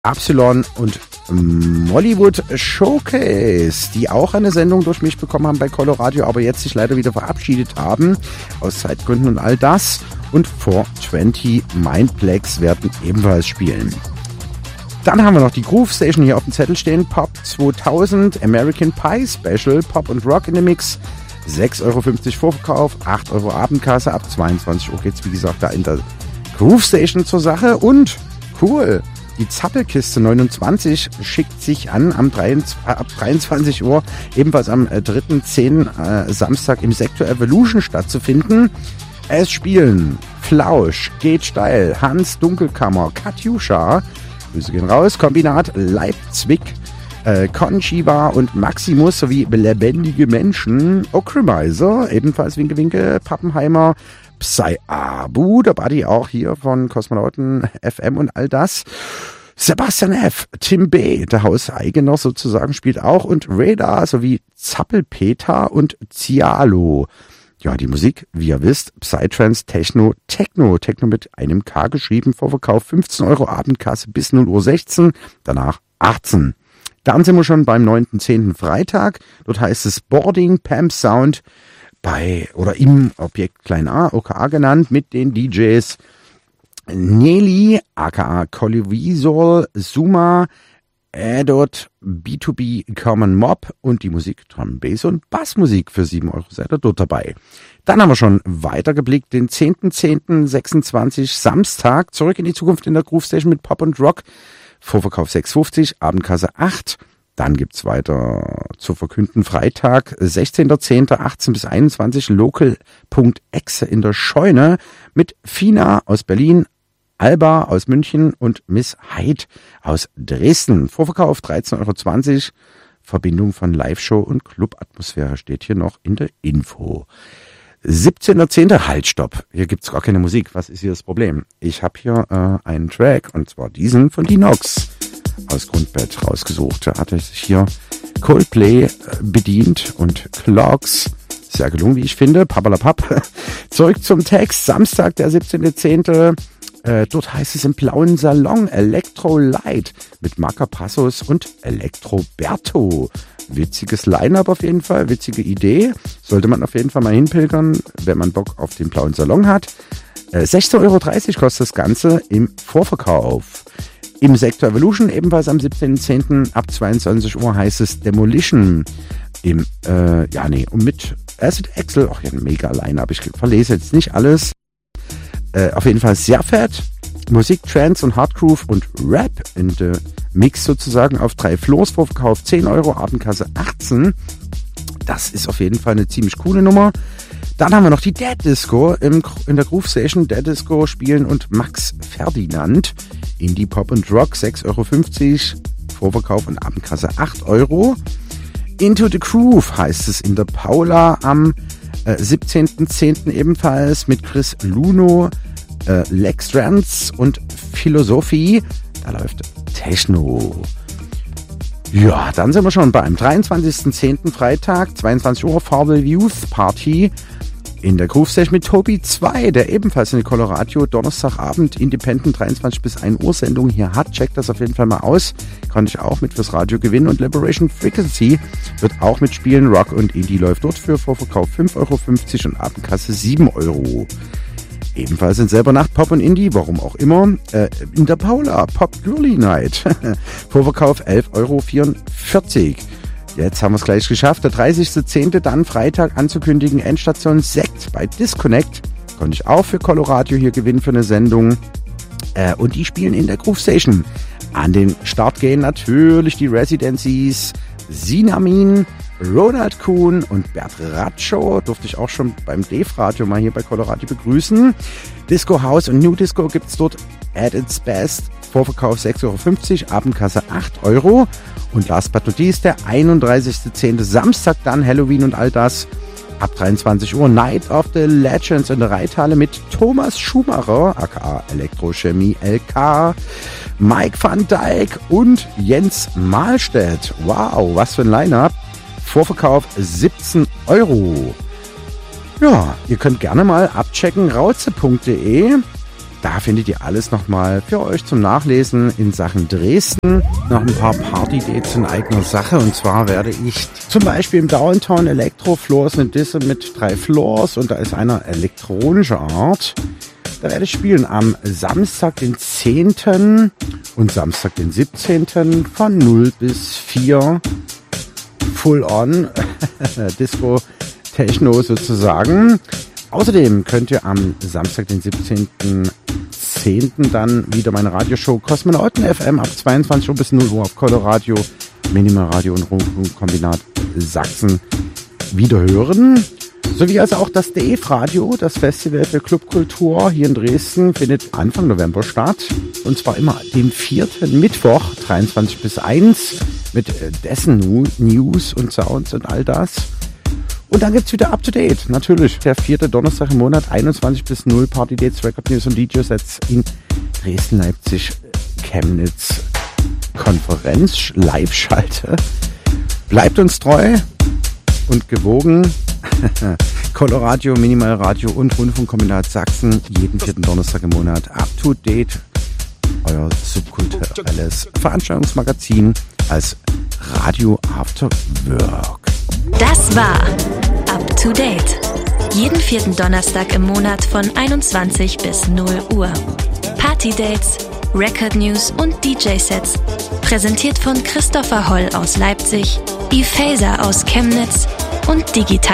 Absilon und Mollywood Showcase, die auch eine Sendung durch mich bekommen haben bei Coloradio, aber jetzt sich leider wieder verabschiedet haben, aus Zeitgründen und all das. Und 420 Mindplex werden ebenfalls spielen. Dann haben wir noch die Groove Station hier auf dem Zettel stehen. Pop 2000, American Pie Special, Pop und Rock in the Mix. 6,50 Euro Vorverkauf, 8 Euro Abendkasse. Ab 22 Uhr geht's, wie gesagt, da in der Groove Station zur Sache. Und cool, die Zappelkiste 29 schickt sich an ab 23 Uhr, ebenfalls am 3.10. Samstag im Sektor Evolution stattzufinden. Es spielen Flausch, Geht steil, Hans Dunkelkammer, Katjuscha, Grüße gehen raus, Kombinat Leipzig, Conchiva und Maximus sowie lebendige Menschen, Ocrimizer, ebenfalls Winke Winke, Pappenheimer, Psy Abu, der Buddy auch hier von Kosmonauten FM und all das. Sebastian F., Tim B., der Hauseigener sozusagen, spielt auch und Radar sowie Zappelpeter und Cialo. Ja, die Musik, wie ihr wisst, Psytrance, Techno mit einem K geschrieben, Vorverkauf 15 Euro, Abendkasse bis 0:16 Uhr, danach 18. Dann sind wir schon beim 9.10. Freitag, dort heißt es Boarding Pamp Sound im Objekt Klein A, OKA genannt, mit den DJs Nelly, aka Collivisol, Suma, Adot, B2B Common Mob und die Musik Drum Bass und Bassmusik für 7 Euro seid ihr dort dabei. Dann haben wir schon weitergeblickt, den 10.10.26 Samstag, zurück in die Zukunft in der Groove Station mit Pop und Rock, Vorverkauf 6,50, Abendkasse 8. Dann gibt's weiter zu verkünden Freitag, 16.10., 18 bis 21, Local.exe in der Scheune mit Fina aus Berlin, Alba aus München und Miss Heid aus Dresden. Vorverkauf 13,20 Euro. Verbindung von Live-Show und Club-Atmosphäre steht hier noch in der Info. 17.10. Halt, stopp. Hier gibt's gar keine Musik. Was ist hier das Problem? Ich habe hier einen Track, und zwar diesen von Dinox aus Grundbett rausgesucht. Da hatte sich hier Coldplay bedient und Clogs. Sehr gelungen, wie ich finde. Pappalapapp. Zurück zum Text. Samstag, der 17.10. Dort heißt es im blauen Salon Electro Light mit Marca Passos und Electroberto. Witziges Line-Up auf jeden Fall, witzige Idee. Sollte man auf jeden Fall mal hinpilgern, wenn man Bock auf den blauen Salon hat. 16,30 Euro kostet das Ganze im Vorverkauf. Im Sektor Evolution, ebenfalls am 17.10. ab 22 Uhr heißt es Demolition. Mit Acid Axel, auch ja ein mega Line-Up. Ich verlese jetzt nicht alles. Auf jeden Fall sehr fett. Musik, Trance und Hardgroove und Rap in the Mix sozusagen auf 3 Floors, Vorverkauf 10 Euro, Abendkasse 18. Das ist auf jeden Fall eine ziemlich coole Nummer. Dann haben wir noch die Dead Disco in der Groove Station. Dead Disco spielen und Max Ferdinand. Indie Pop und Rock 6,50 Euro, Vorverkauf und Abendkasse 8 Euro. Into the Groove heißt es in der Paula am 17.10. ebenfalls mit Chris Luno, Lex Trans und Philosophie. Da läuft Techno. Ja, dann sind wir schon beim 23.10. Freitag, 22 Uhr, Farbe Youth Party in der Groove Station mit Tobi 2, der ebenfalls in Coloradio Donnerstagabend Independent 23 bis 1 Uhr Sendung hier hat. Checkt das auf jeden Fall mal aus. Konnte ich auch mit fürs Radio gewinnen. Und Liberation Frequency wird auch mitspielen. Rock und Indie läuft dort für Vorverkauf 5,50 Euro und Abendkasse 7 Euro. Ebenfalls in selber Nacht Pop und Indie, warum auch immer, in der Paula Pop Girly Night. Vorverkauf 11,44 Euro. Jetzt haben wir es gleich geschafft. Der 30.10. dann Freitag anzukündigen, Endstation Sekt bei Disconnect. Konnte ich auch für Coloradio hier gewinnen für eine Sendung. Und die spielen in der Groove Station. An den Start gehen natürlich die Residencies Sinamin, Ronald Kuhn und Bert Ratschow. Durfte ich auch schon beim Dave-Radio mal hier bei Coloradio begrüßen. Disco House und New Disco gibt's dort at its best. Vorverkauf 6,50 Euro, Abendkasse 8 Euro. Und last but not least, der 31.10. Samstag dann Halloween und all das. Ab 23 Uhr Night of the Legends in der Reithalle mit Thomas Schumacher, aka Elektrochemie LK, Mike van Dijk und Jens Mahlstedt. Wow, was für ein Line-Up. Vorverkauf 17 Euro. Ja, ihr könnt gerne mal abchecken, rauze.de. Da findet ihr alles nochmal für euch zum Nachlesen in Sachen Dresden. Noch ein paar Party-Dates in eigener Sache. Und zwar werde ich zum Beispiel im Downtown Electro Floors eine Disse mit 3 Floors und da ist einer elektronischer Art. Da werde ich spielen am Samstag, den 10. und Samstag, den 17. von 0 bis 4. Full on. Disco, Techno sozusagen. Außerdem könnt ihr am Samstag, den 17.10. dann wieder meine Radioshow Kosmonauten FM ab 22 Uhr bis 0 Uhr auf Coloradio, Minimalradio und Rundfunkkombinat Sachsen wieder hören. Sowie also auch das DEF-Radio, das Festival für Clubkultur hier in Dresden, findet Anfang November statt. Und zwar immer den 4. Mittwoch, 23 bis 1, mit dessen News und Sounds und all das. Und dann gibt's wieder Up-to-Date, natürlich. Der 4. Donnerstag im Monat, 21 bis 0, Party-Dates, Record-News und DJ-Sets in Dresden, Leipzig, Chemnitz. Konferenz, Live-Schalte. Bleibt uns treu und gewogen. Coloradio, Minimalradio und Rundfunkkombinat Sachsen, jeden 4. Donnerstag im Monat. Up-to-Date, euer subkulturelles Veranstaltungsmagazin als Radio After Work. Das war Up to Date. Jeden 4. Donnerstag im Monat von 21 bis 0 Uhr. Party-Dates, Record-News und DJ-Sets. Präsentiert von Christopher Holl aus Leipzig, Yves Faeser aus Chemnitz und Digital